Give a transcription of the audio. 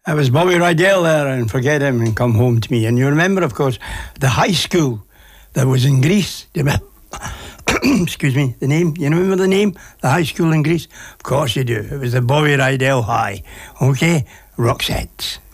It was Bobby Rydell there, and Forget Him and Come Home to Me. And you remember, of course, the high school that was in Greece. Do you remember? Excuse me, the name. You remember the name? The high school in Greece? Of course you do. It was the Bobby Rydell High. Okay? Roxette.